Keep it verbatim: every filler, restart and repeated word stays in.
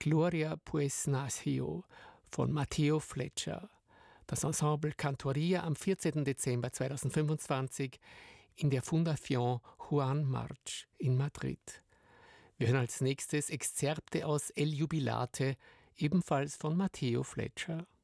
Gloria pues nació von Matteo Flecha. Das Ensemble Cantoria am vierzehnten Dezember zweitausendfünfundzwanzig in der Fundación Joan March in Madrid. Wir hören als nächstes Exzerpte aus El Jubilate, ebenfalls von Matteo Flecha.